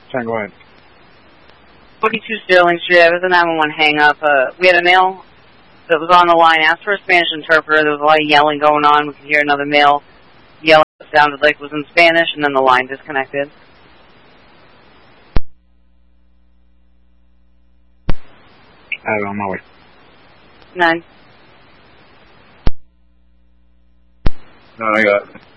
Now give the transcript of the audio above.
10, go ahead. 42 Sterling Street, I was a 911 hang-up. We had a male that was on the line, asked for a Spanish interpreter. There was a lot of yelling going on. We could hear another male yelling. It sounded like it was in Spanish, and then the line disconnected. On my way. 9. No, I got it.